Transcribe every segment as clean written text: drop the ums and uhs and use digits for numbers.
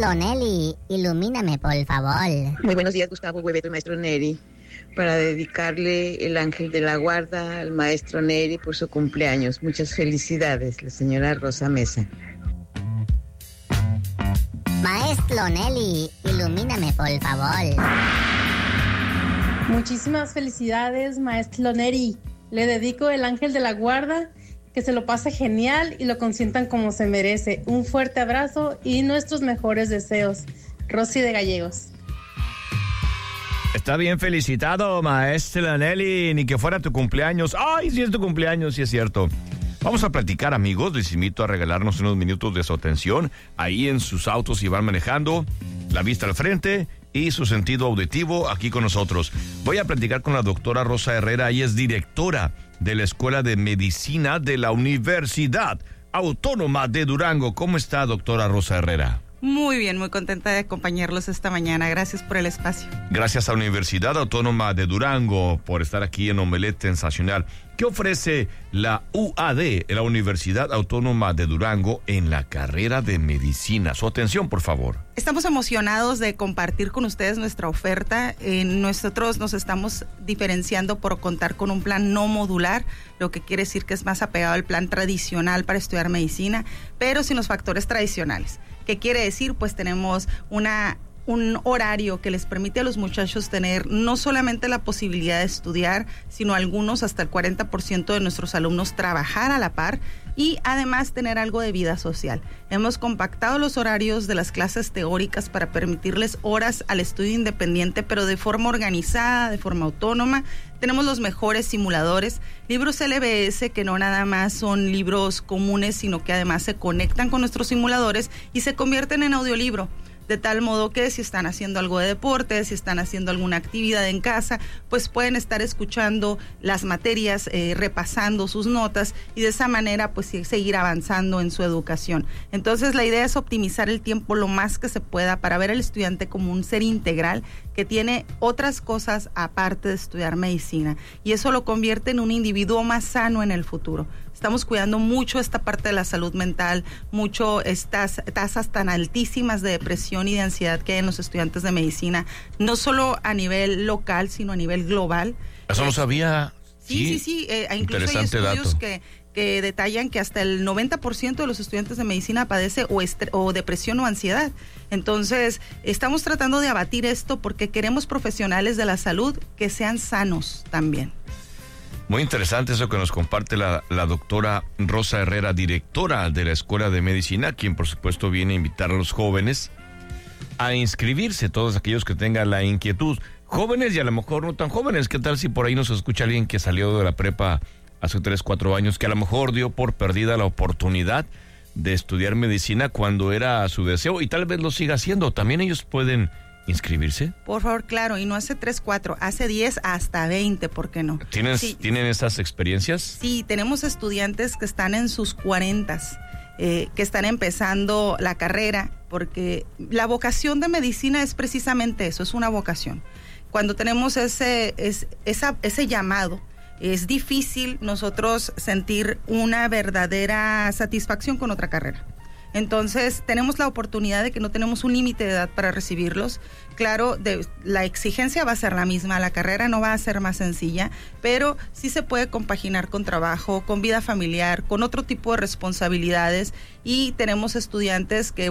Maestro Neri, ilumíname, por favor. Muy buenos días, Gustavo Hueveto, maestro Neri. Para dedicarle el ángel de la guarda al maestro Neri por su cumpleaños. Muchas felicidades, la señora Rosa Mesa. Maestro Neri, ilumíname, por favor. Muchísimas felicidades, maestro Neri. Le dedico el ángel de la guarda, que se lo pase genial y lo consientan como se merece. Un fuerte abrazo y nuestros mejores deseos. Rosy de Gallegos. Está bien felicitado, maestra Nelly, ni que fuera tu cumpleaños. ¡Ay, sí es tu cumpleaños, sí es cierto! Vamos a platicar, amigos. Les invito a regalarnos unos minutos de su atención. Ahí en sus autos si van manejando, la vista al frente y su sentido auditivo aquí con nosotros. Voy a platicar con la doctora Rosa Herrera. Ella es directora de la Escuela de Medicina de la Universidad Autónoma de Durango. ¿Cómo está, doctora Rosa Herrera? Muy bien, muy contenta de acompañarlos esta mañana. Gracias por el espacio. Gracias a la Universidad Autónoma de Durango por estar aquí en Omelet Sensacional. ¿Qué ofrece la UAD, la Universidad Autónoma de Durango, en la carrera de medicina? Su atención, por favor. Estamos emocionados de compartir con ustedes nuestra oferta. Nosotros nos estamos diferenciando por contar con un plan no modular, lo que quiere decir que es más apegado al plan tradicional para estudiar medicina, pero sin los factores tradicionales. ¿Qué quiere decir? Pues tenemos un horario que les permite a los muchachos tener no solamente la posibilidad de estudiar, sino algunos, hasta el 40% de nuestros alumnos, trabajar a la par y además tener algo de vida social. Hemos compactado los horarios de las clases teóricas para permitirles horas al estudio independiente, pero de forma organizada, de forma autónoma. Tenemos los mejores simuladores, libros LBS que no nada más son libros comunes, sino que además se conectan con nuestros simuladores y se convierten en audiolibro. De tal modo que si están haciendo algo de deporte, si están haciendo alguna actividad en casa, pues pueden estar escuchando las materias, repasando sus notas y de esa manera pues seguir avanzando en su educación. Entonces la idea es optimizar el tiempo lo más que se pueda para ver al estudiante como un ser integral que tiene otras cosas aparte de estudiar medicina, y eso lo convierte en un individuo más sano en el futuro. Estamos cuidando mucho esta parte de la salud mental, mucho estas tasas tan altísimas de depresión y de ansiedad que hay en los estudiantes de medicina, no solo a nivel local, sino a nivel global. Eso no sabía. Sí. Incluso hay estudios que detallan que hasta el 90% de los estudiantes de medicina padece o depresión o ansiedad. Entonces, estamos tratando de abatir esto porque queremos profesionales de la salud que sean sanos también. Muy interesante eso que nos comparte la doctora Rosa Herrera, directora de la Escuela de Medicina, quien por supuesto viene a invitar a los jóvenes a inscribirse, todos aquellos que tengan la inquietud. Jóvenes y a lo mejor no tan jóvenes. ¿Qué tal si por ahí nos escucha alguien que salió de la prepa hace 3-4 años, que a lo mejor dio por perdida la oportunidad de estudiar medicina cuando era su deseo y tal vez lo siga haciendo? ¿También ellos pueden inscribirse? Por favor, claro, y no hace 3-4, hace 10 hasta 20, ¿por qué no? ¿Tienen esas experiencias? Sí, tenemos estudiantes que están en sus 40s, que están empezando la carrera, porque la vocación de medicina es precisamente eso, es una vocación. Cuando tenemos ese llamado, es difícil nosotros sentir una verdadera satisfacción con otra carrera. Entonces, tenemos la oportunidad de que no tenemos un límite de edad para recibirlos. Claro, la exigencia va a ser la misma, la carrera no va a ser más sencilla, pero sí se puede compaginar con trabajo, con vida familiar, con otro tipo de responsabilidades, y tenemos estudiantes que,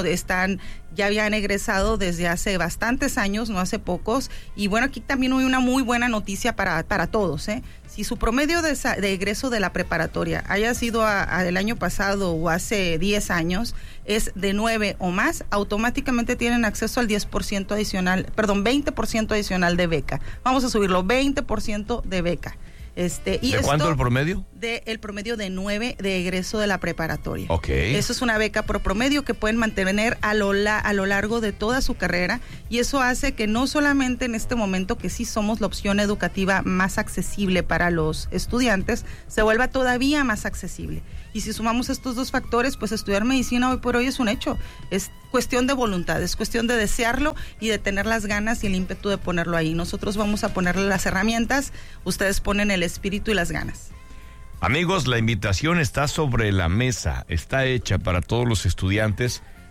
ya habían egresado desde hace bastantes años, no hace pocos, y bueno, aquí también hay una muy buena noticia para todos, ¿eh? Si su promedio de egreso de la preparatoria haya sido el año pasado o hace 10 años, es de 9 o más, automáticamente tienen acceso al 10% adicional, 20% adicional de beca. Vamos a subirlo, 20% de beca. ¿De cuánto el promedio? El promedio de 9 de egreso de la preparatoria. Ok. Eso es una beca por promedio que pueden mantener a lo largo de toda su carrera, y eso hace que no solamente en este momento, que sí somos la opción educativa más accesible para los estudiantes, se vuelva todavía más accesible. Y si sumamos estos dos factores, pues estudiar medicina hoy por hoy es un hecho. Es cuestión de voluntad, es cuestión de desearlo y de tener las ganas y el ímpetu de ponerlo ahí. Nosotros vamos a ponerle las herramientas, ustedes ponen el espíritu y las ganas. Amigos, la invitación está sobre la mesa, está hecha para todos los estudiantes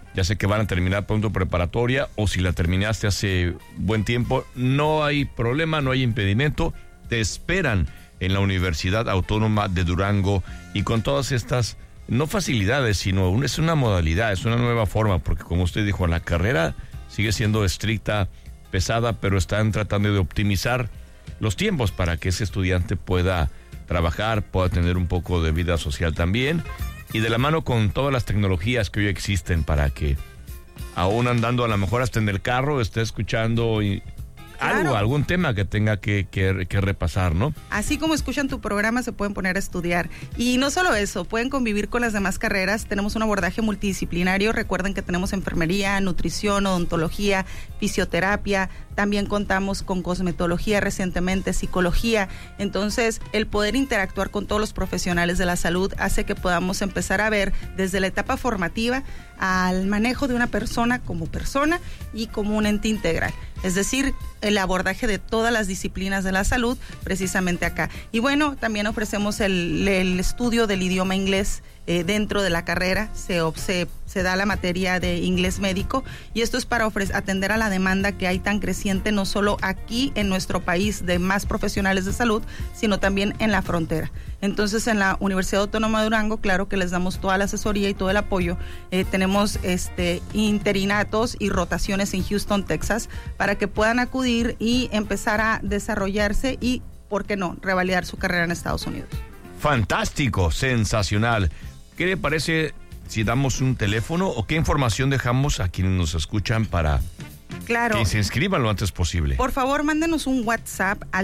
ya sé que van a terminar pronto preparatoria, o si la terminaste hace buen tiempo, no hay problema, no hay impedimento. Te esperan en la Universidad Autónoma de Durango, y con todas estas, no facilidades, sino es una modalidad, es una nueva forma, porque como usted dijo, la carrera sigue siendo estricta, pesada, pero están tratando de optimizar los tiempos para que ese estudiante pueda trabajar, pueda tener un poco de vida social también, y de la mano con todas las tecnologías que hoy existen para que, aún andando a lo mejor hasta en el carro, esté escuchando Claro. algún tema que tenga que repasar, ¿no? Así como escuchan tu programa, se pueden poner a estudiar. Y no solo eso, pueden convivir con las demás carreras. Tenemos un abordaje multidisciplinario. Recuerden que tenemos enfermería, nutrición, odontología, fisioterapia. También contamos con cosmetología recientemente, psicología. Entonces, el poder interactuar con todos los profesionales de la salud hace que podamos empezar a ver desde la etapa formativa al manejo de una persona y como un ente integral. Es decir, el abordaje de todas las disciplinas de la salud precisamente acá. Y bueno, también ofrecemos el estudio del idioma inglés dentro de la carrera. Se da la materia de inglés médico, y esto es para atender a la demanda que hay tan creciente, no solo aquí en nuestro país de más profesionales de salud, sino también en la frontera. Entonces, en la Universidad Autónoma de Durango, claro que les damos toda la asesoría y todo el apoyo. Tenemos interinatos y rotaciones en Houston, Texas, para que puedan acudir y empezar a desarrollarse y, ¿por qué no?, revalidar su carrera en Estados Unidos. Fantástico, sensacional. ¿Qué le parece si damos un teléfono o qué información dejamos a quienes nos escuchan para que se inscriban lo antes posible? Por favor, mándenos un WhatsApp al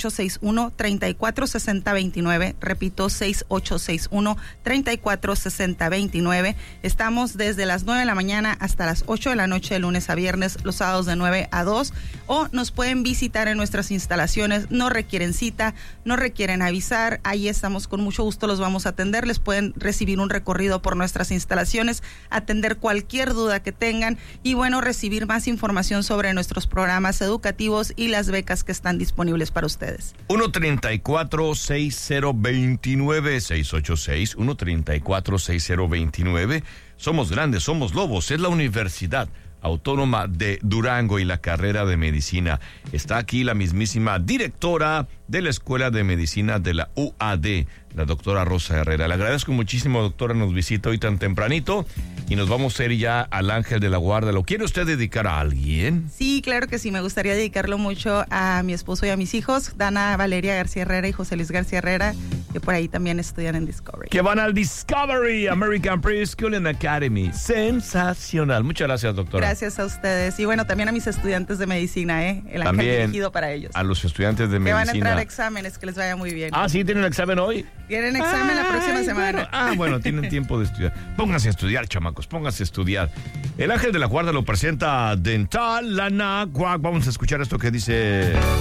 6861-346029. Repito, 6861-346029. Estamos desde las 9 de la mañana hasta las 8 de la noche de lunes a viernes, los sábados de 9 a 2. O nos pueden visitar en nuestras instalaciones. No requieren cita, no requieren avisar. Ahí estamos, con mucho gusto los vamos a atender. Les pueden recibir un recorrido por nuestras instalaciones, atender cualquier duda que tengan y, bueno, recibir más información sobre nuestros programas educativos y las becas que están disponibles para ustedes. 1-34-6029, 686-134-6029. Somos grandes, somos lobos. Es la Universidad Autónoma de Durango y la carrera de medicina. Está aquí la mismísima directora de la Escuela de Medicina de la UAD, la doctora Rosa Herrera. Le agradezco muchísimo, doctora, nos visita hoy tan tempranito y nos vamos a ir ya al Ángel de la Guarda. ¿Lo quiere usted dedicar a alguien? Sí, claro que sí, me gustaría dedicarlo mucho a mi esposo y a mis hijos, Dana Valeria García Herrera y José Luis García Herrera, que por ahí también estudian en Discovery. Que van al Discovery American Preschool and Academy. Sensacional. Muchas gracias, doctora. Gracias a ustedes. Y bueno, también a mis estudiantes de medicina, el ángel dirigido para ellos. A los estudiantes de medicina. Que van a entrar a exámenes, que les vaya muy bien. Ah, ¿sí tienen examen hoy? Tienen examen la próxima semana. Bueno, tienen tiempo de estudiar. Pónganse a estudiar, chamacos, pónganse a estudiar. El Ángel de la Guarda lo presenta Dental Lana Guac. Vamos a escuchar esto que dice...